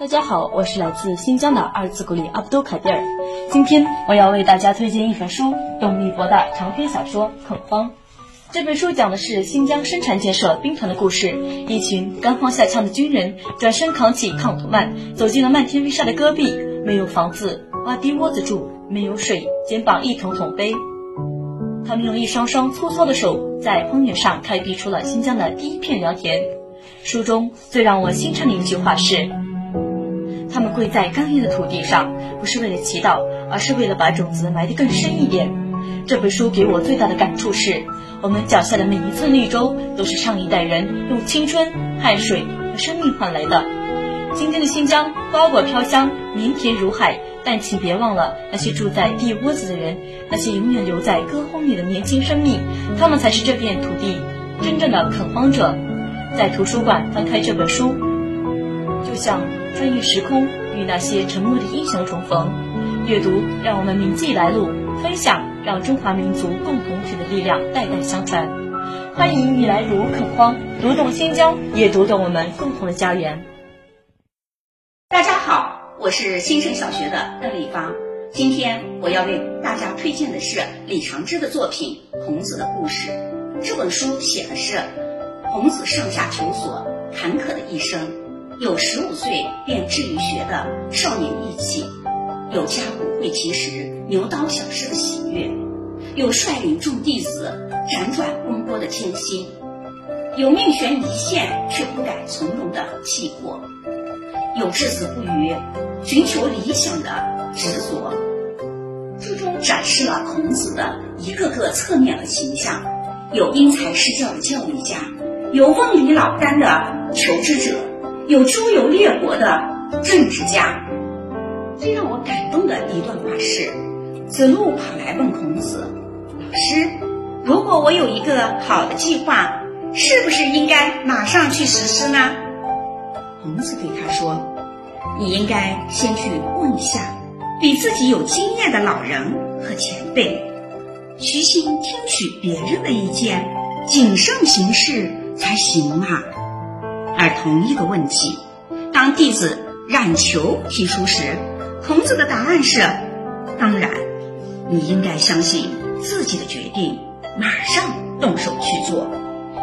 大家好，我是来自新疆的阿尔兹古里阿卜杜凯蒂尔。今天我要为大家推荐一本书，动力博大长篇小说《垦荒》。这本书讲的是新疆生产建设兵团的故事，一群干荒下乡的军人转身扛起抗土曼，走进了漫天飞沙的戈壁，没有房子，挖地窝子住，没有水，肩膀一桶桶背。他们用一双双粗糙的手，在荒原上开辟出了新疆的第一片良田。书中最让我心颤的一句话是：他们跪在干裂的土地上，不是为了祈祷，而是为了把种子埋得更深一点。这本书给我最大的感触是，我们脚下的每一寸绿洲，都是上一代人用青春、汗水和生命换来的。今天的新疆花果飘香，绵甜如海，但请别忘了那些住在地窝子的人，那些永远留在戈荒里的年轻生命，他们才是这片土地真正的垦荒者。在图书馆翻开这本书，就像穿越时空，与那些沉默的英雄重逢。阅读让我们铭记来路，分享让中华民族共同体的力量代代相传。欢迎你来如垦荒，读懂新疆，也读懂我们共同的家园。 大家好，我是新盛小学的邓丽芳。今天我要为大家推荐的是李长之的作品《孔子的故事》。这本书写的是孔子上下求索坎坷的一生，有15岁便志于学的少年意气，有家国会齐时牛刀小试的喜悦，有率领众弟子辗转奔波的艰辛，有命悬一线却不改从容的气魄，有至死不渝寻求理想的执着。书中展示了孔子的一个个侧面和形象，有因材施教的教育家，有瓮里老干的求知者，有周游列国的政治家。最让我感动的一段话是，子路跑来问孔子：老师，如果我有一个好的计划，是不是应该马上去实施呢？孔子对他说：你应该先去问一下比自己有经验的老人和前辈，虚心听取别人的意见，谨慎行事才行啊。而同一个问题，当弟子冉求提出时，孔子的答案是：当然，你应该相信自己的决定，马上动手去做。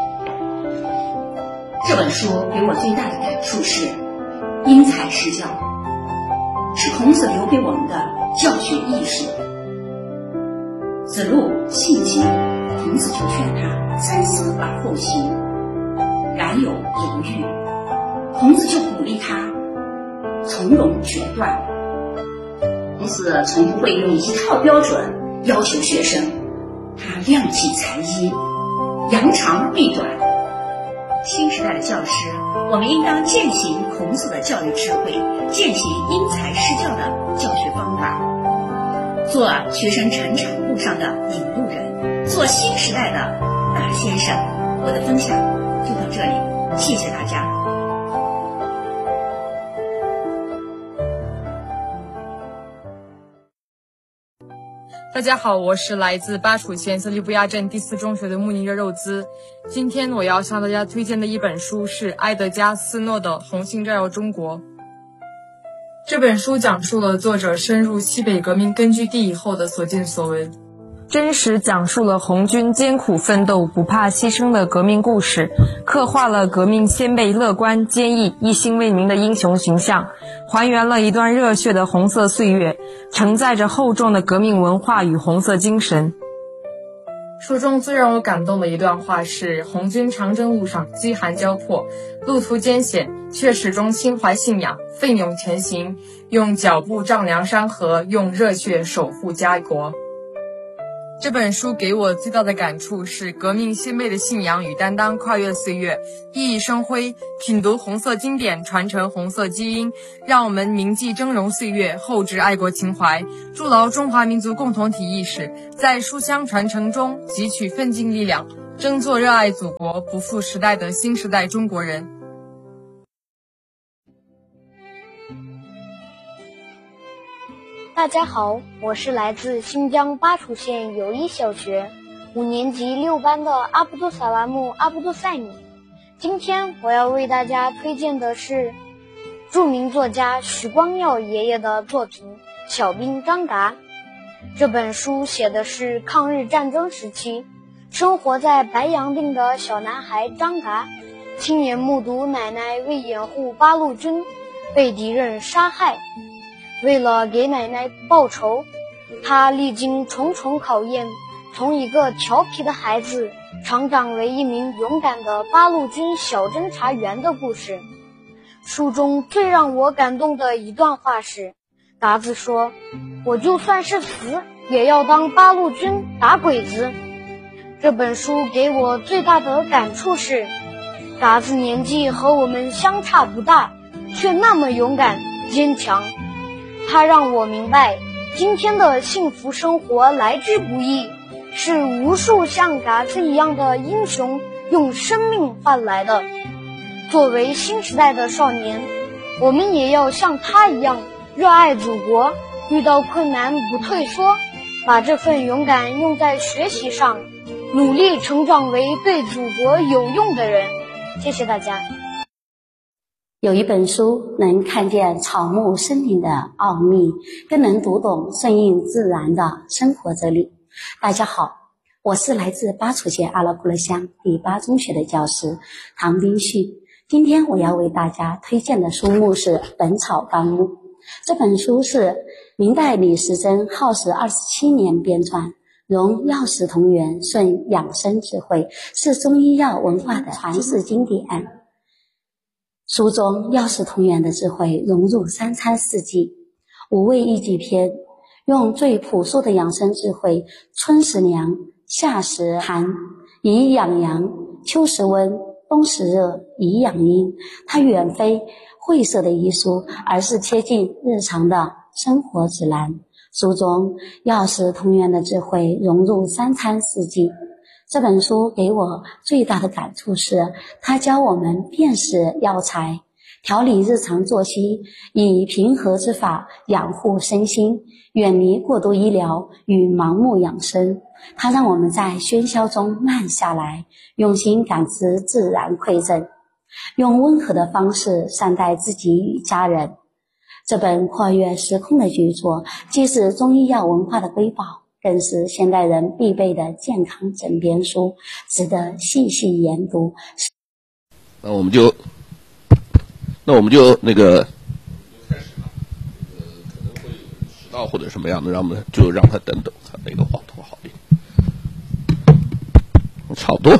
这本书给我最大的感触是，因材施教是孔子留给我们的教学艺术。子路信经，孔子就劝他三思而后行，然有犹豫，孔子就鼓励他从容决断。孔子从不会用一套标准要求学生，他量体裁衣，扬长避短。新时代的教师，我们应当践行孔子的教育智慧，践行因材施教的教学方法，做学生成长路上的引路人，做新时代的大先生。我的分享就到这里，谢谢大家。 大家好，我是来自巴楚县色里布亚镇第4中学的穆尼热肉孜。今天我要向大家推荐的一本书是埃德加·斯诺的《红星照耀中国》。这本书讲述了作者深入西北革命根据地以后的所见所闻，真实讲述了红军艰苦奋斗、不怕牺牲的革命故事，刻画了革命先辈乐观、坚毅、一心为民的英雄形象，还原了一段热血的红色岁月，承载着厚重的革命文化与红色精神。书中最让我感动的一段话是：红军长征路上饥寒交迫，路途艰险，却始终心怀信仰，奋勇前行，用脚步丈量山河，用热血守护家国。这本书给我最大的感触是，革命先辈的信仰与担当跨越岁月，熠熠生辉。品读红色经典，传承红色基因，让我们铭记峥嵘岁月，厚植爱国情怀，筑牢中华民族共同体意识，在书香传承中汲取奋进力量，争做热爱祖国、不负时代的新时代中国人。 大家好，我是来自新疆巴楚县友谊小学5年级6班的阿卜杜萨拉木阿卜杜塞米。今天我要为大家推荐的是著名作家许光耀爷爷的作品《小兵张嘎》。这本书写的是抗日战争时期生活在白洋淀的小男孩张嘎，亲眼目睹奶奶为掩护八路军被敌人杀害。为了给奶奶报仇，他历经重重考验，从一个调皮的孩子成长为一名勇敢的八路军小侦察员的故事。书中最让我感动的一段话是，嘎子说：“我就算是死，也要当八路军打鬼子。”这本书给我最大的感触是，嘎子年纪和我们相差不大，却那么勇敢坚强。他让我明白，今天的幸福生活来之不易，是无数像嘎子一样的英雄用生命换来的。作为新时代的少年，我们也要像他一样热爱祖国，遇到困难不退缩，把这份勇敢用在学习上，努力成长为对祖国有用的人。谢谢大家。 有一本书能看见草木生灵的奥秘，更能读懂顺应自然的生活哲理。大家好，我是来自巴楚县阿拉库勒乡第8中学的教师唐冰旭。今天我要为大家推荐的书目是《本草纲目》。这本书是明代李时珍耗时27年编撰，融药食同源，顺养生智慧，是中医药文化的传世经典。书中药食同源的智慧融入3餐4季，5味益气篇用最朴素的养生智慧，春时凉，夏时寒，以养阳；秋时温，冬时热，以养阴。它远非晦涩的医书，而是贴近日常的生活指南。书中药食同源的智慧融入3餐4季。这本书给我最大的感触是，它教我们辨识药材，调理日常作息，以平和之法养护身心，远离过度医疗与盲目养生。它让我们在喧嚣中慢下来，用心感知自然馈赠，用温和的方式善待自己与家人。这本跨越时空的巨作，既是中医药文化的瑰宝，更是现代人必备的健康枕边书，值得细细研读。 那我们就那个开始吧。可能会有人迟到或者什么样的，让他等等，他那个话筒好一点。差不多。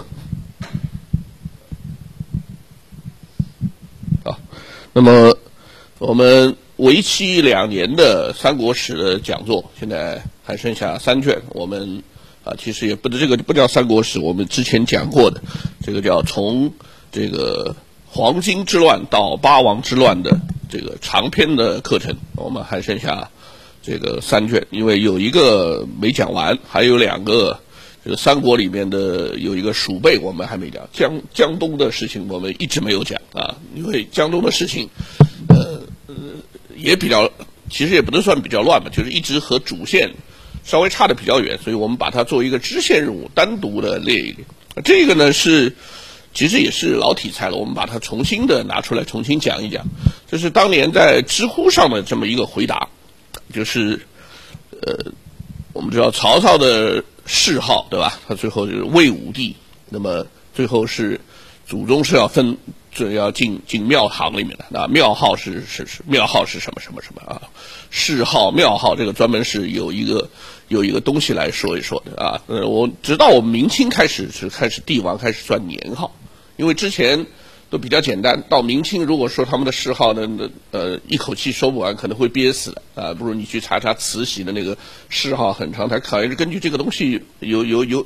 好，那么我们为期2年的三国史的讲座，现在还剩下3卷。我们其实也这个不叫三国史，我们之前讲过的，这个叫从这个黄巾之乱到八王之乱的这个长篇的课程，我们还剩下这个3卷，因为有一个没讲完，还有2个这个三国里面的有一个蜀备我们还没讲，江东的事情我们一直没有讲啊，因为江东的事情也比较，其实也不能算比较乱吧，就是一直和主线稍微差的比较远，所以我们把它作为一个支线任务单独的列一列。这个呢其实也是老题材了，我们把它重新的拿出来重新讲一讲。这是当年在知乎上的这么一个回答，就是我们知道曹操的谥号对吧？他最后就是魏武帝，那么最后是祖宗是要进庙堂里面的，那庙号是庙号是什么什么什么啊？谥号庙号这个专门是有一个东西来说一说的啊。我直到我们明清开始帝王开始算年号，因为之前都比较简单，到明清如果说他们的谥号呢一口气说不完，可能会憋死的啊。不如你去查慈禧的那个谥号很长，它考验是根据这个东西有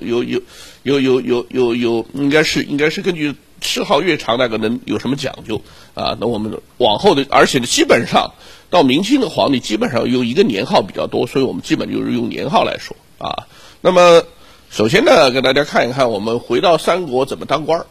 应该是根据谥号越长那个能有什么讲究啊？那我们往后的，而且基本上到明清的皇帝基本上用一个年号比较多，所以我们基本就是用年号来说啊。那么首先呢，给大家看一看我们回到三国怎么当官